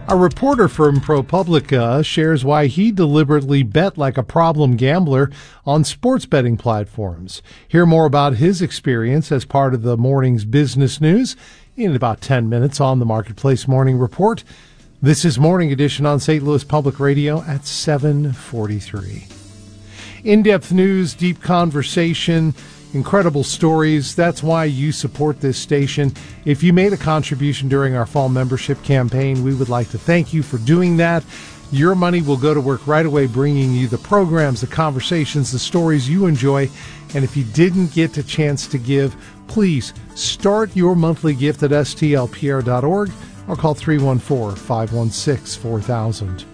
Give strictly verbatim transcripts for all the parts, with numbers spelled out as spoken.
A reporter from ProPublica shares why he deliberately bet like a problem gambler on sports betting platforms. Hear more about his experience as part of the morning's business news in about ten minutes on the Marketplace Morning Report. This is Morning Edition on Saint Louis Public Radio at seven forty-three. In-depth news, deep conversation, incredible stories. That's why you support this station. If you made a contribution during our fall membership campaign, we would like to thank you for doing that. Your money will go to work right away, bringing you the programs, the conversations, the stories you enjoy. And if you didn't get a chance to give, please start your monthly gift at S T L P R dot org or call three one four, five one six, four thousand.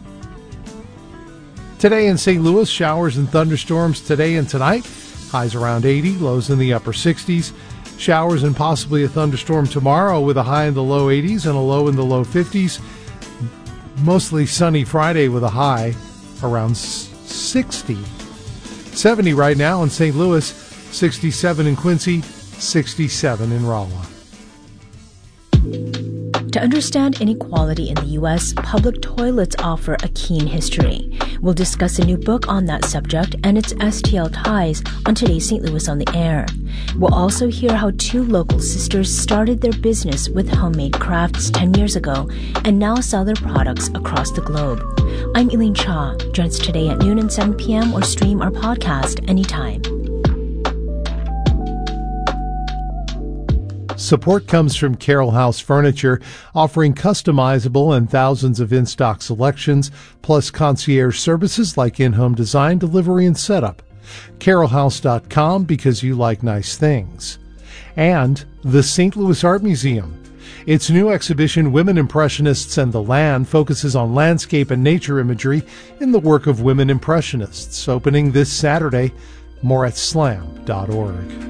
Today in Saint Louis, showers and thunderstorms today and tonight. Highs around eighty, lows in the upper sixties. Showers and possibly a thunderstorm tomorrow with a high in the low eighties and a low in the low fifties. Mostly sunny Friday with a high around sixty. seventy right now in Saint Louis, sixty-seven in Quincy, sixty-seven in Rolla. To understand inequality in the U S, public toilets offer a keen history. We'll discuss a new book on that subject and its S T L ties on today's Saint Louis on the Air. We'll also hear how two local sisters started their business with homemade crafts ten years ago and now sell their products across the globe. I'm Elaine Shaw. Join us today at noon and seven p.m. or stream our podcast anytime. Support comes from Carroll House Furniture, offering customizable and thousands of in-stock selections, plus concierge services like in-home design, delivery, and setup. carroll house dot com, because you like nice things. And the Saint Louis Art Museum. Its new exhibition, Women Impressionists and the Land, focuses on landscape and nature imagery in the work of women impressionists, opening this Saturday. More at slam dot org.